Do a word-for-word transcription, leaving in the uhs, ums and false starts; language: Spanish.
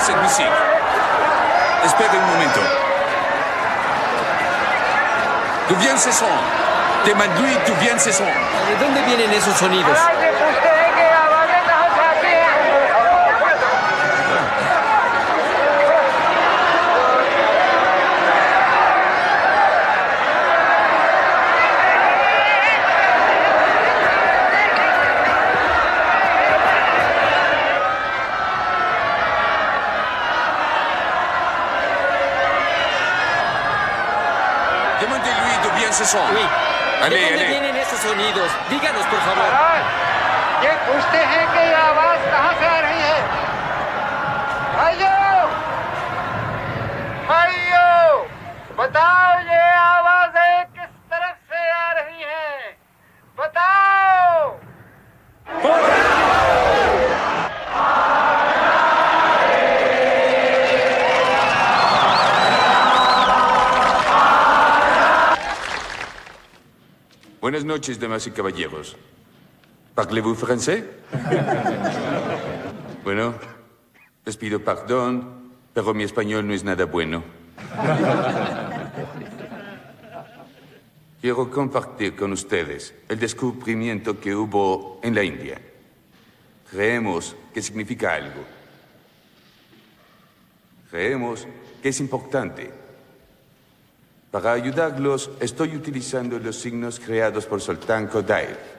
cette musique. Espere un momento. D'où viennent ces sons? Demande-lui d'où viennent ces sons. ¿De dónde vienen esos sonidos? Demandez-lui d'où viennent ces sons. Oui. ¿De Allez, dónde allez. vienen esos sonidos? Díganos, por favor. ये पूछते हैं कि ये आवाज कहाँ से आ रही है भाइयों भाइयों बताओ ये आवाजें किस तरफ से आ रही हैं बताओ Buenas noches, damas y caballeros. ¿Parlez-vous français? Bueno, les pido perdón, pero mi español no es nada bueno. Quiero compartir con ustedes el descubrimiento que hubo en la India. Creemos que significa algo. Creemos que es importante. Para ayudarlos, estoy utilizando los signos creados por Sultan Kodair.